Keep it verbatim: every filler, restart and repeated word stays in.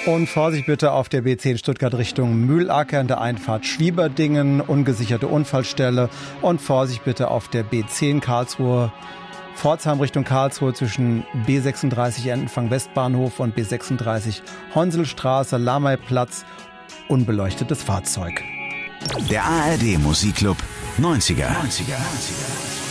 Und Vorsicht bitte auf der B zehn Stuttgart Richtung Mühlacker in der Einfahrt Schwieberdingen, ungesicherte Unfallstelle. Und Vorsicht bitte auf der B zehn Karlsruhe, Pforzheim Richtung Karlsruhe zwischen B sechsunddreißig Entenfang Westbahnhof und B sechsunddreißig Honselstraße, Lamay-Platz, unbeleuchtetes Fahrzeug. Der A R D Musikclub neunziger. neunziger.